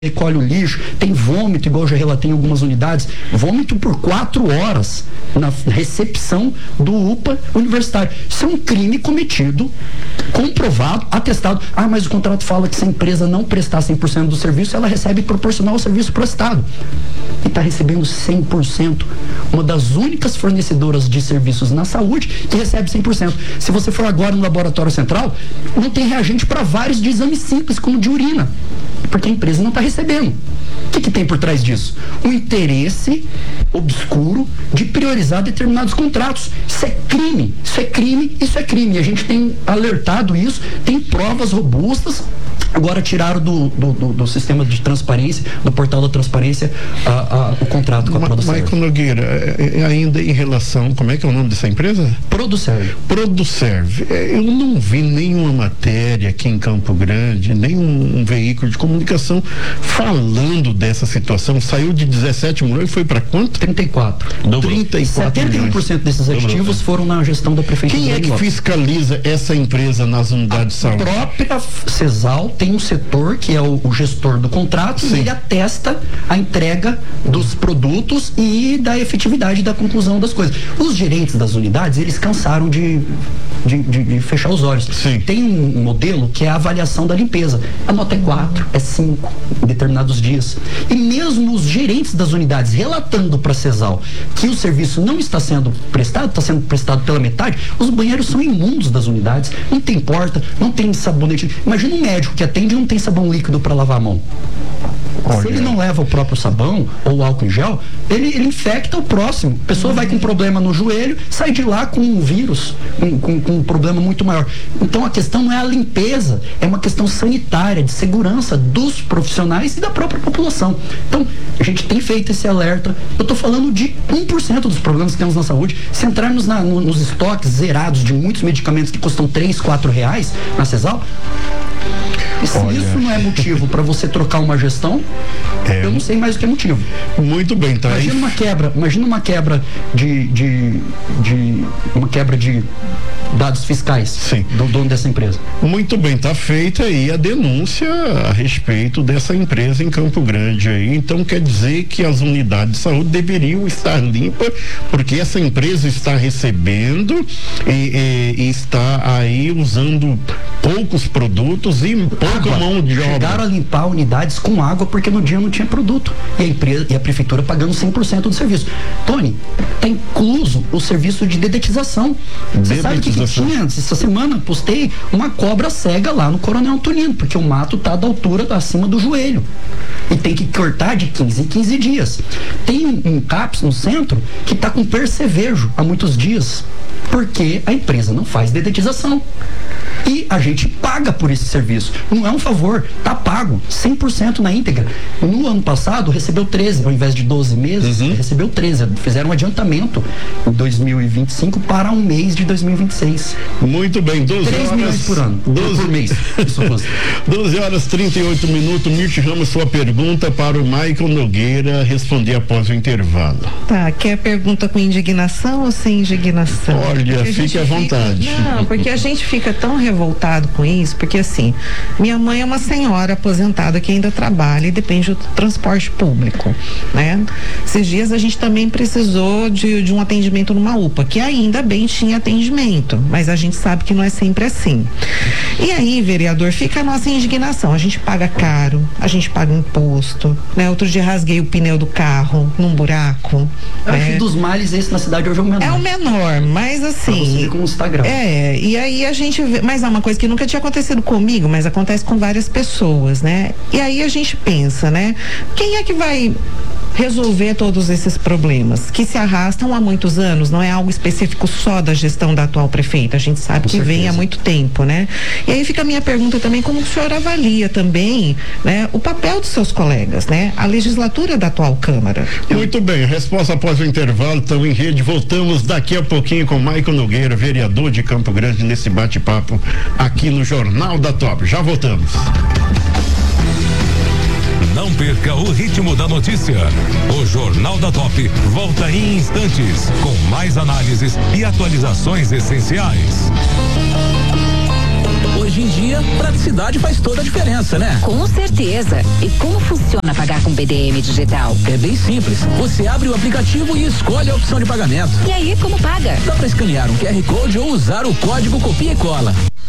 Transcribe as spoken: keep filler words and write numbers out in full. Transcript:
recolhe o lixo, tem vômito, igual eu já relatei em algumas unidades, vômito por quatro horas na recepção do U P A universitário. Isso é um crime cometido, comprovado, atestado. Ah, mas o contrato fala que se a empresa não prestar cem por cento do serviço, ela recebe proporcional ao serviço prestado. E está recebendo cem por cento. Uma das únicas fornecedoras de serviços na saúde que recebe cem por cento. Se você for agora no laboratório central, não tem reagente para vários de exames simples, como de urina, porque a empresa não está recebendo. O que, que tem por trás disso? Um interesse obscuro de priorizar determinados contratos. Isso é crime, isso é crime, isso é crime. A gente tem alertado isso, tem provas robustas. Agora tiraram do, do, do, do sistema de transparência, do portal da transparência, a, a, o contrato com a Ma, Producerve. Maicon Nogueira, é, é ainda em relação, como é que é o nome dessa empresa? Producerve. Producerve. É, eu não vi nenhuma matéria aqui em Campo Grande, nenhum um veículo de comunicação falando dessa situação. Saiu de dezessete milhões e foi para quanto? trinta e quatro. trinta e quatro setenta e um por cento desses ativos foram na gestão da prefeitura. Quem é que fiscaliza essa empresa nas unidades de saúde? A própria CESAL tem um setor que é o, o gestor do contrato. Sim. E ele atesta a entrega dos produtos e da efetividade da conclusão das coisas. Os gerentes das unidades, eles cansaram de, de, de, de fechar os olhos. Sim. Tem um modelo que é a avaliação da limpeza. A nota é quatro, é cinco em determinados dias. E mesmo os gerentes das unidades relatando para a CESAL que o serviço não está sendo prestado, está sendo prestado pela metade, os banheiros são imundos das unidades, não tem porta, não tem sabonete. Imagina um médico que atende e não tem sabão líquido para lavar a mão. Olha. Se ele não leva o próprio sabão ou o álcool em gel, ele, ele infecta o próximo. A pessoa vai com um problema no joelho, sai de lá com um vírus, com, com, com um problema muito maior. Então a questão não é a limpeza, é uma questão sanitária, de segurança dos profissionais e da própria população. Então, a gente tem feito esse alerta. Eu estou falando de um por cento dos problemas que temos na saúde. Se entrarmos na, no, nos estoques zerados de muitos medicamentos que custam três, quatro reais na CESAL, se Olha. isso não é motivo para você trocar uma gestão, é. eu não sei mais o que é motivo. Muito bem, tá imagina aí. uma quebra, imagina uma quebra de, de, de uma quebra de dados fiscais. Sim. Do dono dessa empresa. Muito bem, tá feita aí a denúncia a respeito dessa empresa em Campo Grande aí. Então quer dizer que as unidades de saúde deveriam estar limpas, porque essa empresa está recebendo e, e, e está aí usando poucos produtos e pouca água. mão de obra. Chegaram a limpar unidades com água porque no dia não tinha produto. E a empresa e a prefeitura pagando cem por cento do serviço. Tony, está incluso o serviço de dedetização. Você sabe o que, que tinha? Essa semana postei uma cobra cega lá no Coronel Antonino, porque o mato está da altura acima do joelho. E tem que cortar de quinze em quinze dias. Tem um, um CAPS no centro que está com percevejo há muitos dias, porque a empresa não faz dedetização. E a gente paga por esse serviço. Não é um favor, tá pago cem por cento na íntegra. No ano passado recebeu treze, ao invés de doze meses, uhum. recebeu treze. Fizeram um adiantamento em dois mil e vinte e cinco para um mês de dois mil e vinte e seis. Muito bem, doze três horas milhões por ano, doze por mês. doze horas e trinta e oito minutos. Mirth Ramos, sua pergunta para o Maicon Nogueira responder após o intervalo. Tá, quer pergunta com indignação ou sem indignação? Olha, fique à vontade. Fica, não, porque a gente fica tão revoltado com isso, porque assim, minha mãe é uma senhora aposentada que ainda trabalha e depende do transporte público, né? Esses dias a gente também precisou de, de um atendimento numa U P A, que ainda bem tinha atendimento, mas a gente sabe que não é sempre assim. E aí, vereador, fica a nossa indignação. A gente paga caro, a gente paga imposto, né? Outro dia rasguei o pneu do carro num buraco. Eu né? acho que dos males esse na cidade hoje é o menor. É o menor, mas assim. Como está grave. É, e aí a gente vê, mas é uma coisa que nunca tinha acontecido comigo, mas acontece com várias pessoas, né? E aí a gente pensa, né? Quem é que vai resolver todos esses problemas que se arrastam há muitos anos? Não é algo específico só da gestão da atual prefeita, a gente sabe com que certeza. Vem há muito tempo, né? E aí fica a minha pergunta também, como o senhor avalia também, né, o papel dos seus colegas, né? A legislatura da atual Câmara. Muito bem, resposta após o intervalo, estão em rede, voltamos daqui a pouquinho com Maicon Nogueira, vereador de Campo Grande, nesse bate-papo aqui no Jornal da Top. Já voltamos. Não perca o ritmo da notícia. O Jornal da Top volta em instantes, com mais análises e atualizações essenciais. Hoje hoje em dia, praticidade faz toda a diferença, né? Com certeza. E como funciona pagar com B D M digital? É bem simples. Você abre o aplicativo e escolhe a opção de pagamento. E aí, como paga? Dá para escanear um Q R Code ou usar o código copia e cola.